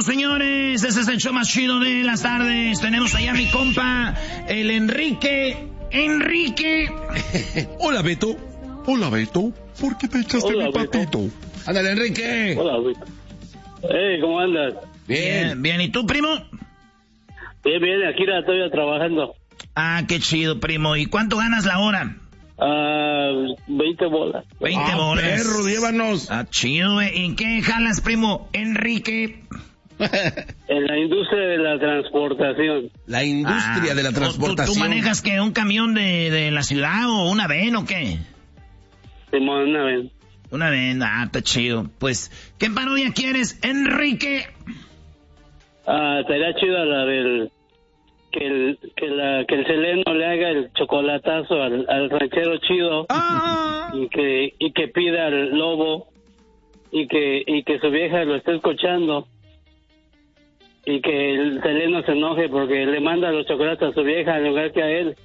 señores. Este es el show más chido de las tardes. Tenemos allá a mi compa, el Enrique. Hola, Beto. Hola, Beto. ¿Por qué te echaste mi patito? Ándale, Enrique. Hola, Beto. ¿Cómo andas? Bien. ¿Y tú, primo? Bien, aquí estoy trabajando. Ah, qué chido, primo. ¿Y cuánto ganas la hora? 20 bolas. 20 bolas. Perro, llévanos. Ah, chido, güey. ¿En qué jalas, primo? Enrique. En la industria de la transportación. La industria de la transportación. ¿Tú manejas qué? ¿Un camión de la ciudad o una van o qué? Simón, una vez. Una van, está chido. Pues, ¿qué parodia quieres, Enrique? Estaría chido la del... Que el Seleno le haga el chocolatazo al ranchero chido. Y que pida al lobo y que su vieja lo esté escuchando y que el Seleno se enoje porque le manda los chocolates a su vieja en lugar que a él.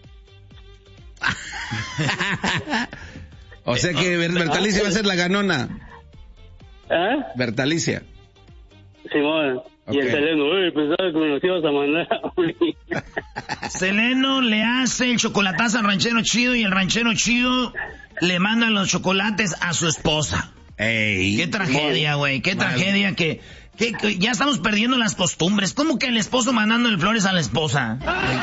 O sea que Bertalicia va a ser la ganona. Bertalicia. Simón. Okay. Y el Seleno, pensaba que nos ibas a mandar a Seleno le hace el chocolatazo al ranchero chido y el ranchero chido le manda los chocolates a su esposa. Ey, qué tragedia, güey, qué tragedia que ya estamos perdiendo las costumbres. ¿Cómo que el esposo mandándole flores a la esposa?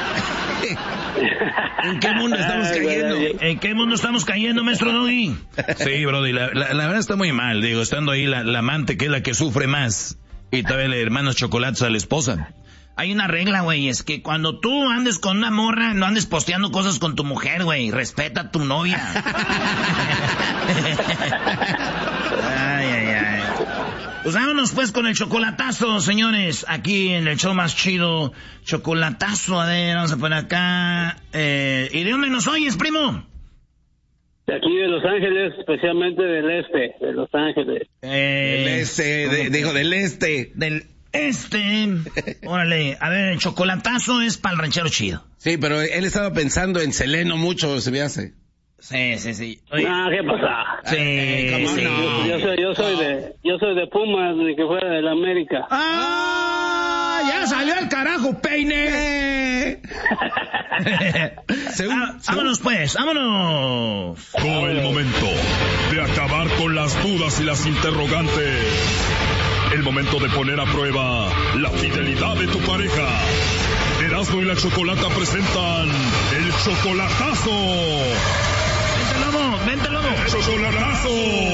¿En qué mundo estamos cayendo? ¿En qué mundo estamos cayendo, maestro Doggy? Sí, brody, la verdad está muy mal, digo, estando ahí la amante que es la que sufre más. Y todavía le hermanos chocolates a la esposa. Hay una regla, güey, es que cuando tú andes con una morra, no andes posteando cosas con tu mujer, güey. Respeta a tu novia. Ay. Pues vámonos pues con el chocolatazo, señores. Aquí en el show más chido. Chocolatazo, a ver, vamos a poner acá. ¿Y de dónde nos oyes, primo? De aquí de Los Ángeles, especialmente del este, de Los Ángeles. Del este. Del este. Órale, a ver, el chocolatazo es para el ranchero chido. Sí, pero él estaba pensando en Seleno mucho, se me hace. Sí. Oye. ¿Qué pasa? Sí. No. Yo soy de Pumas, ni que fuera de la América. Ya salió al carajo, peine. Vámonos pues, vámonos. Llegó el momento de acabar con las dudas y las interrogantes. El momento de poner a prueba la fidelidad de tu pareja. Erasmo y la Chocolata presentan el chocolatazo. Vente, lobo. El chocolatazo.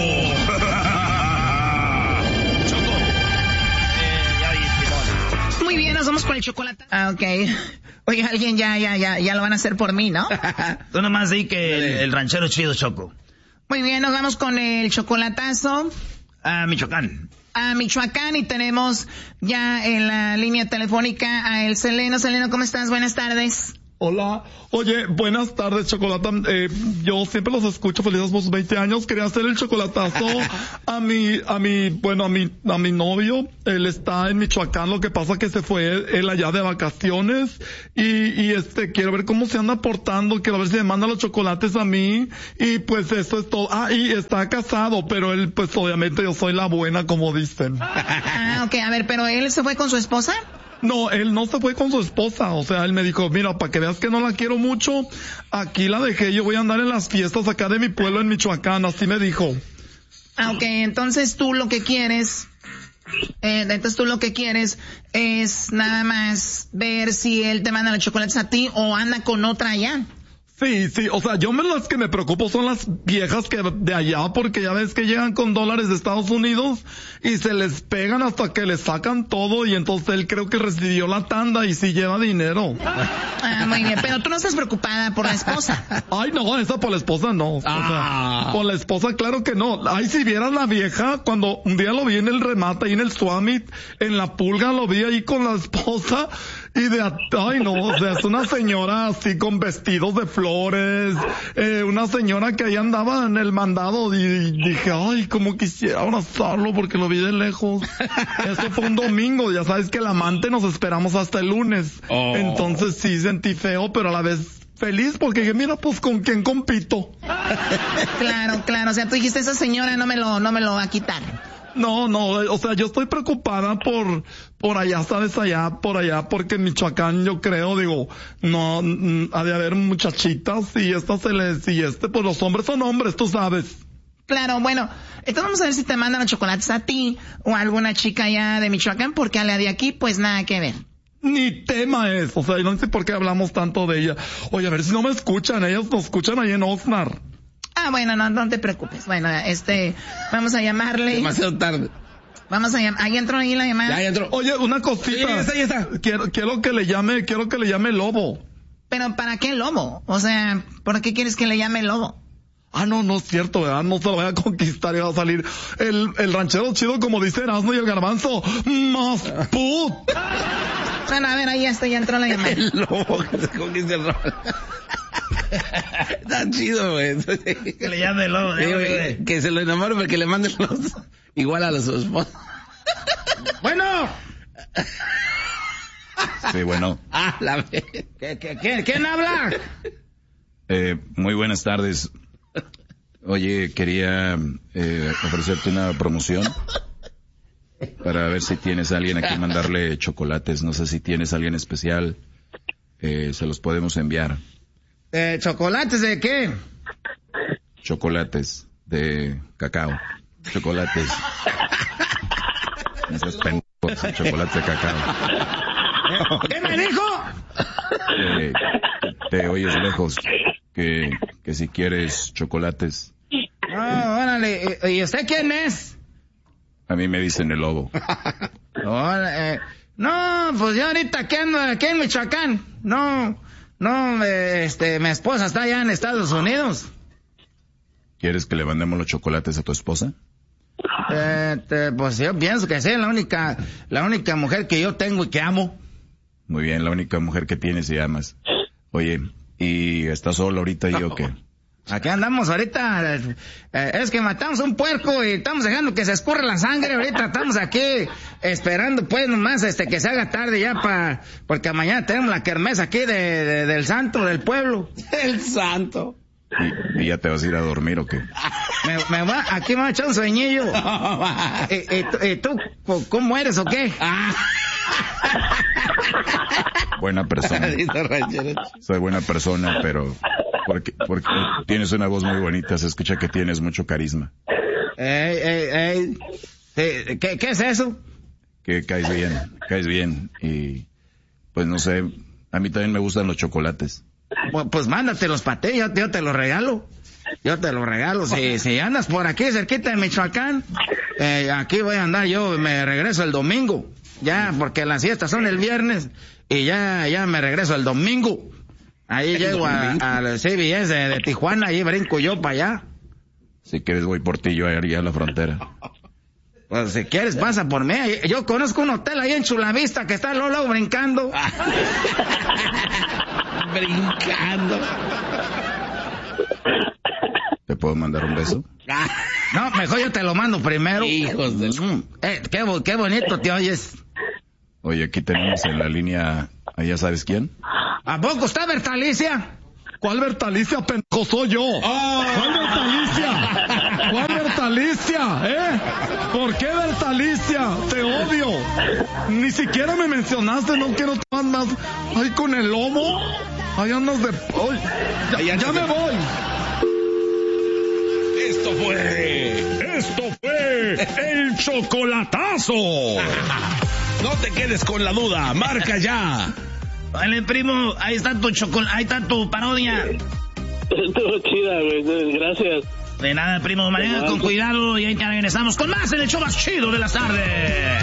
Muy bien, nos vamos con el chocolate. Ok. Oye, alguien ya lo van a hacer por mí, ¿no? Tú nomás di que el ranchero chido, Choco. Muy bien, nos vamos con el chocolatazo. A Michoacán. A Michoacán, y tenemos ya en la línea telefónica a el Seleno. Seleno, ¿cómo estás? Buenas tardes. Hola, oye, buenas tardes, Chocolata. Yo siempre los escucho, felices por sus 20 años. Quería hacer el chocolatazo a mi novio. Él está en Michoacán, lo que pasa que se fue él allá de vacaciones y quiero ver cómo se anda portando, quiero ver si me manda los chocolates a mí y pues eso es todo. Y está casado, pero él pues obviamente yo soy la buena, como dicen. Ok, a ver, pero él se fue con su esposa. No, él no se fue con su esposa, o sea, él me dijo, mira, para que veas que no la quiero mucho, aquí la dejé, yo voy a andar en las fiestas acá de mi pueblo en Michoacán, así me dijo. Ok, entonces tú lo que quieres es nada más ver si él te manda los chocolates a ti o anda con otra allá. Sí, o sea, las que me preocupo son las viejas que de allá, porque ya ves que llegan con dólares de Estados Unidos y se les pegan hasta que les sacan todo y entonces él creo que recibió la tanda y sí lleva dinero. Muy bien, pero tú no estás preocupada por la esposa. Ay, no, esa por la esposa no. O sea, por la esposa claro que no. Ay, si vieras la vieja, cuando un día lo vi en el remate, ahí en el Summit, en la Pulga, lo vi ahí con la esposa y ay no, o sea, es una señora así con vestidos de flores, una señora que ahí andaba en el mandado y dije, ay, como quisiera abrazarlo porque lo vi de lejos. Eso fue un domingo, ya sabes que el amante nos esperamos hasta el lunes. Entonces sí sentí feo, pero a la vez feliz porque dije, mira, pues con quién compito. Claro, o sea, tú dijiste, esa señora no me lo va a quitar. No, o sea, yo estoy preocupada por allá, ¿sabes? Por allá, porque en Michoacán yo creo, digo, no, ha de haber muchachitas y pues los hombres son hombres, tú sabes. Claro, bueno, entonces vamos a ver si te mandan los chocolates a ti o a alguna chica allá de Michoacán, porque a la de aquí, pues nada que ver. Ni tema es, o sea, yo no sé por qué hablamos tanto de ella. Oye, a ver si no me escuchan, ellas nos escuchan ahí en Oxnard. Ah, bueno, no te preocupes. Bueno, vamos a llamarle. Demasiado tarde. Vamos a llamar. Ahí entró la llamada. Ya entró. Oye, una cosita. Sí, ya está. Quiero que le llame Lobo. Pero ¿para qué Lobo? O sea, ¿por qué quieres que le llame Lobo? Ah, no es cierto, ¿verdad? No se lo voy a conquistar y va a salir el ranchero chido, como dice Erasmo y el Garbanzo. ¡Más put! Bueno, a ver, ahí ya entró la llamada. El Lobo que se conquista el rol. Está chido, güey. Que le llame Lobo. Sí, que se lo enamore porque le manden los... Igual a su esposa. Bueno. Sí, bueno. ¿Quién habla? Muy buenas tardes. Oye, quería ofrecerte una promoción para ver si tienes a alguien a quien mandarle chocolates. No sé si tienes a alguien especial. Se los podemos enviar. ¿Chocolates de qué? Chocolates de cacao. Chocolates. Esos pendejos, chocolates de cacao. ¿Qué me dijo? Te oyes lejos. Que si quieres chocolates. Ah, órale. ¿Y usted quién es? A mí me dicen el Lobo. No, pues yo ahorita que ando aquí en Michoacán. No, mi esposa está allá en Estados Unidos. ¿Quieres que le mandemos los chocolates a tu esposa? Pues yo pienso que sí, la única mujer que yo tengo y que amo. Muy bien, la única mujer que tienes y amas. Oye, ¿y estás solo ahorita y o qué? Aquí andamos ahorita, es que matamos un puerco y estamos dejando que se escurra la sangre. Ahorita estamos aquí esperando pues nomás que se haga tarde ya porque mañana tenemos la kermés aquí del santo del pueblo. El santo. ¿Y ya te vas a ir a dormir o qué? Aquí me va a echar un sueñillo. ¿Y tú cómo eres o qué? Buena persona. Soy buena persona, pero porque tienes una voz muy bonita, se escucha que tienes mucho carisma. ¿Qué es eso? Que caes bien y pues no sé, a mí también me gustan los chocolates. Pues mándatelos para ti, yo te los regalo. Si andas por aquí cerquita de Michoacán, aquí voy a andar yo, me regreso el domingo. Ya, porque las fiestas son el viernes y ya me regreso el domingo. Ahí llego al CBS de Tijuana, ahí brinco yo para allá. Si quieres voy por ti, yo allá a la frontera. Pues si quieres pasa por mí. Yo conozco un hotel ahí en Chulavista que está luego brincando. Brincando. ¿Te puedo mandar un beso? No, mejor yo te lo mando primero. Hijos del... Qué bonito te oyes. Oye, aquí tenemos en la línea, ¿ya sabes quién? ¿A poco está Bertalicia? ¿Cuál Bertalicia, pendejo? Soy yo. ¿Cuál Bertalicia? ¿Por qué Bertalicia? Te odio. Ni siquiera me mencionaste, no quiero tomar más. Ay, con el Lobo. Ahí andas de... Ay, ya me voy. Esto fue el chocolatazo. No te quedes con la duda, marca ya. Vale, primo, ahí está tu parodia. Estuvo chida, güey, gracias. De nada, primo, mañana con cuidado y ahí te regresamos con más en el show más chido de las tardes.